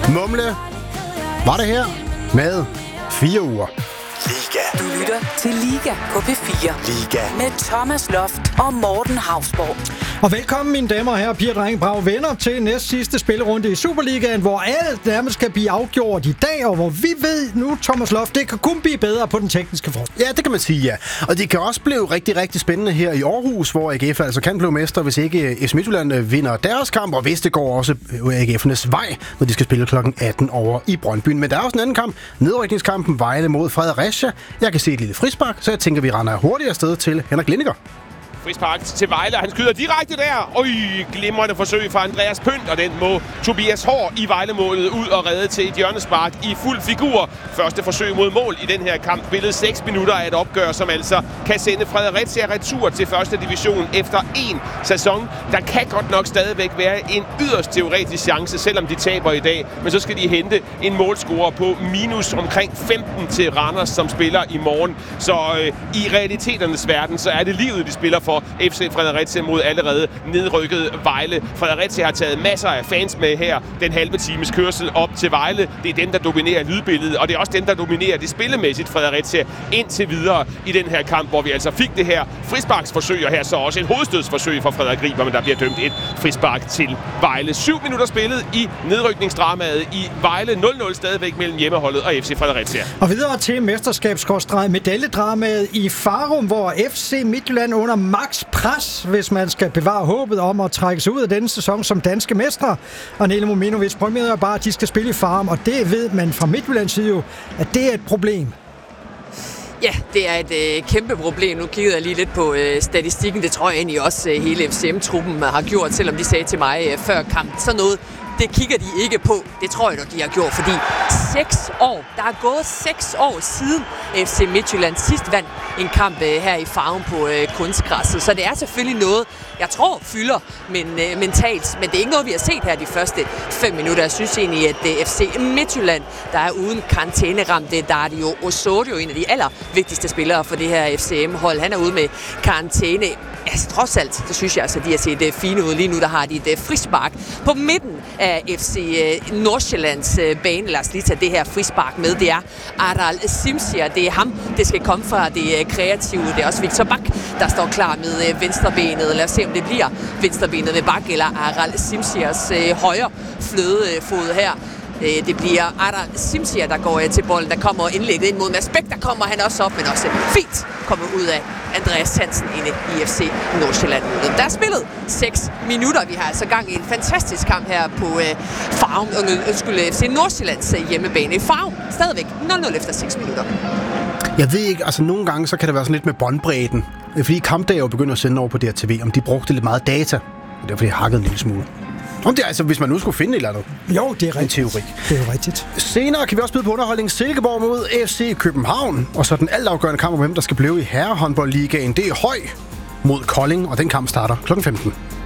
Mumle var det her med 4 uger. Liga. Du lytter til Liga på P4. Liga. Med Thomas Loft og Morten Hausborg. Og velkommen, mine damer og herrer, piger, drenge, brave venner, til næst sidste spillerunde i Superligaen, hvor alt nærmest kan blive afgjort i dag, og hvor vi ved nu, Thomas Loft, det kan kun blive bedre på den tekniske front. Ja, det kan man sige, ja. Og det kan også blive rigtig, rigtig spændende her i Aarhus, hvor AGF altså kan blive mester, hvis ikke FC Midtjylland vinder deres kamp, og hvis det går også AGF'ernes vej, når de skal spille kl. 18 over i Brøndby. Men der er også en anden kamp, nedrykningskampen Vejle mod Fredericia. Jeg kan se et lille frispark, så jeg tænker, vi render hurtigere afsted til Henrik Lindiger. Frispark til Vejle, han skyder direkte der. Glimrende forsøg fra Andreas Pønt, og den må Tobias Hår i Vejle-målet ud og redde til et hjørnespark i fuld figur. Første forsøg mod mål i den her kamp. Spillet 6 minutter af et opgør, som altså kan sende Fredericia retur til første division efter en sæson. Der kan godt nok stadigvæk være en yderst teoretisk chance, selvom de taber i dag. Men så skal de hente en målscorer på minus omkring 15 til Randers, som spiller i morgen. Så i realiteternes verden, så er det livet, de spiller for FC Fredericia mod allerede nedrykket Vejle. Fredericia har taget masser af fans med her. Den halve times kørsel op til Vejle. Det er dem, der dominerer lydbilledet, og det er også dem, der dominerer det spillemæssigt Fredericia indtil videre i den her kamp, hvor vi altså fik det her frisparksforsøg, og her så også et hovedstødsforsøg fra Frederik Riber, men der bliver dømt et frispark til Vejle. 7 minutter spillet i nedrykningsdramaet i Vejle. 0-0 stadigvæk mellem hjemmeholdet og FC Fredericia. Og videre til mesterskabsmedaljedramaet i Farum, hvor FC Midtjylland under max pres, hvis man skal bevare håbet om at trække sig ud af denne sæson som danske mestre. Og Nele Mominovic prøver bare, at de skal spille i Farum, og det ved man fra Midtjyllands side jo, at det er et problem. Ja, det er et kæmpe problem. Nu kiggede jeg lige lidt på statistikken. Det tror jeg egentlig også hele FCM-truppen har gjort, selvom de sagde til mig før kampen. Sådan noget, det kigger de ikke på. Det tror jeg nok, de har gjort, fordi 6 år, der er gået 6 år siden FC Midtjylland sidst vandt en kamp her i Farum på kunstgræsset. Så det er selvfølgelig noget, jeg tror fylder mentalt, men det er ikke noget, vi har set her de første 5 minutter. Jeg synes egentlig, at FC Midtjylland, der er uden karantæneramte, der er det jo Osorio, en af de allervigtigste spillere for det her FCM-hold. Han er ude med karantæne. Altså, trods alt, så synes jeg altså, de har set fine ud. Lige nu, der har de et frispark på midten af FC Nordsjællands bane. Lad os lige tage det her frispark med. Det er Aral Simsier. Det er ham, det skal komme fra det kreative. Det er også Victor Bak, der står klar med venstrebenet. Lad os se, om det bliver venstrebenet med Bak eller Aral Simsiers højre flødefod her. Det bliver Aral Simsier, der går til bolden. Der kommer indlægget ind mod Mads Bæk. Der kommer han også op, men også fint kommer ud af Andreas Hansen inde i FC Nordsjælland. Der er spillet 6 minutter. Vi har altså gang i en fantastisk kamp her på Farum. FC Nordsjællands hjemmebane i Farum. Stadigvæk 0-0 efter 6 minutter. Jeg ved ikke, altså nogle gange så kan det være sådan lidt med båndbredden. Fordi kampdage jo begynder at sende over på DRTV, om de brugte lidt meget data. Og derfor de hakkede en lille smule. Om det er altså, hvis man nu skulle finde et eller andet. Jo, det er rigtigt. En teori. Det er jo rigtigt. Senere kan vi også byde på underholdning Silkeborg mod FC København. Og så den altafgørende kamp om hvem der skal blive i herrehåndboldligaen. Det er Høj mod Kolding, og den kamp starter kl. 15.